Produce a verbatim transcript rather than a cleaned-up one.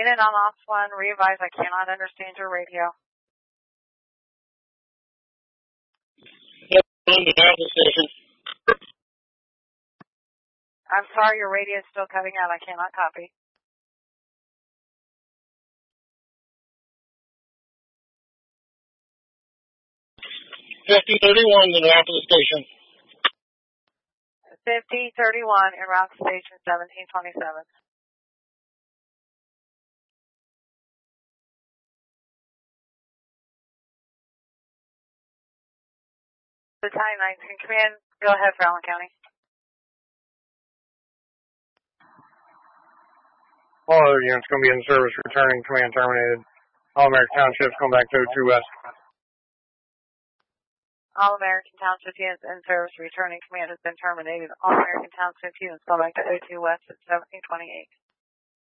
unit on Ops one, re-advise, I cannot understand your radio. Yep, on the Apple station. I'm sorry, your radio is still cutting out. I cannot copy. fifty thirty-one, the Apple station. fifty thirty-one, en route to station seventeen twenty-seven. The time nineteen command, go ahead for Allen County. All other units going to be in service, returning, command terminated. All American Townships going back to oh two West. All American Township units in service, returning, command has been terminated. All American Township units go back to oh two West at seventeen twenty-eight.